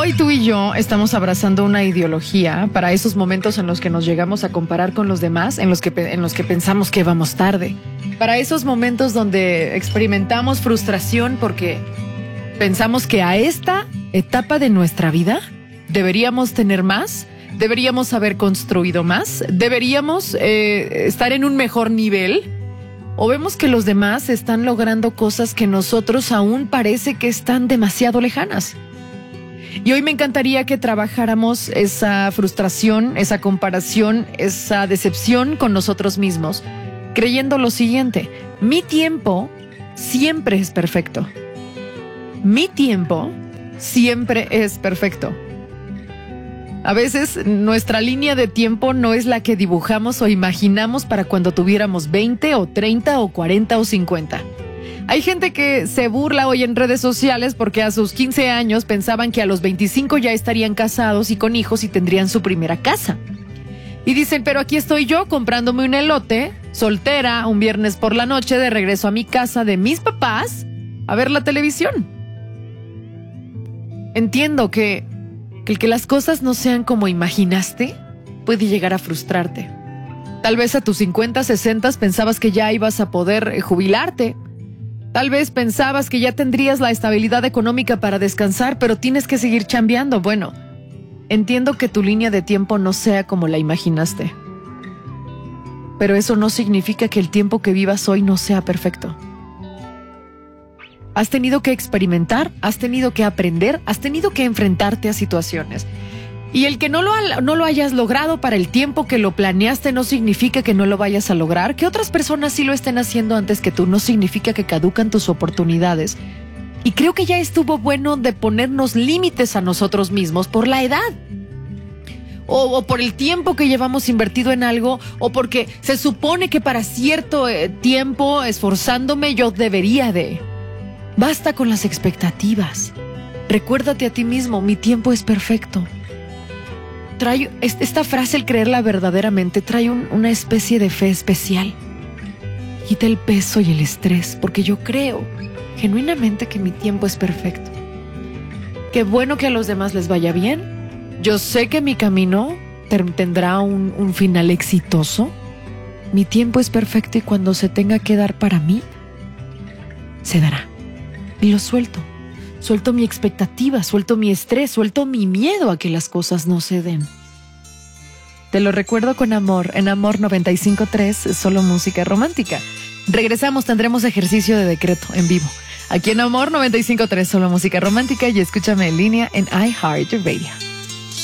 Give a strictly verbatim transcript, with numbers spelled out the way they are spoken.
Igual tú y yo estamos abrazando una ideología para esos momentos en los que nos llegamos a comparar con los demás, en los que, en los que pensamos que vamos tarde. Para esos momentos donde experimentamos frustración porque pensamos que a esta etapa de nuestra vida deberíamos tener más, deberíamos haber construido más, deberíamos eh, estar en un mejor nivel, o vemos que los demás están logrando cosas que nosotros aún parece que están demasiado lejanas. Y hoy me encantaría que trabajáramos esa frustración, esa comparación, esa decepción con nosotros mismos, creyendo lo siguiente: mi tiempo siempre es perfecto. Mi tiempo siempre es perfecto. A veces nuestra línea de tiempo no es la que dibujamos o imaginamos para cuando tuviéramos veinte o treinta o cuarenta o cincuenta. Hay gente que se burla hoy en redes sociales porque a sus quince años pensaban que a los veinticinco ya estarían casados y con hijos y tendrían su primera casa. Y dicen, pero aquí estoy yo comprándome un elote, soltera, un viernes por la noche, de regreso a mi casa de mis papás a ver la televisión. Entiendo que, que el que las cosas no sean como imaginaste puede llegar a frustrarte. Tal vez a tus cincuenta, sesenta pensabas que ya ibas a poder eh, jubilarte. Tal vez pensabas que ya tendrías la estabilidad económica para descansar, pero tienes que seguir chambeando. Bueno, entiendo que tu línea de tiempo no sea como la imaginaste. Pero eso no significa que el tiempo que vivas hoy no sea perfecto. Has tenido que experimentar, has tenido que aprender, has tenido que enfrentarte a situaciones. Y el que no lo, ha, no lo hayas logrado para el tiempo que lo planeaste no significa que no lo vayas a lograr. Que otras personas sí lo estén haciendo antes que tú no significa que caducan tus oportunidades. Y creo que ya estuvo bueno de ponernos límites a nosotros mismos por la edad. O, o por el tiempo que llevamos invertido en algo, o porque se supone que para cierto eh, tiempo, esforzándome, yo debería de. Basta con las expectativas. Recuérdate a ti mismo, mi tiempo es perfecto. Trae, esta frase, el creerla verdaderamente, trae un, una especie de fe especial. Quita el peso y el estrés, porque yo creo genuinamente que mi tiempo es perfecto. Qué bueno que a los demás les vaya bien. Yo sé que mi camino tendrá un, un final exitoso. Mi tiempo es perfecto y cuando se tenga que dar para mí, se dará. Y lo suelto. Suelto mi expectativa, suelto mi estrés, suelto mi miedo a que las cosas no se den. Te lo recuerdo con amor, en Amor noventa y cinco punto tres, solo música romántica. Regresamos, tendremos ejercicio de decreto en vivo. Aquí en Amor noventa y cinco punto tres, solo música romántica, y escúchame en línea en iHeartRadio.